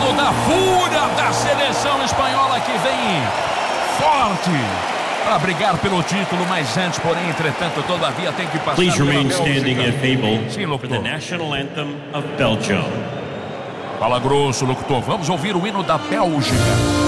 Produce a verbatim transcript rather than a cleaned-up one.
hino da fúria da seleção espanhola que vem forte para brigar pelo título, mas antes, porém, entretanto, todavia tem que passar. Please remain standing Bélgica. if able Sim, for the locutor. national anthem of Belgium. Fala grosso, locutor. Vamos ouvir o hino da Bélgica.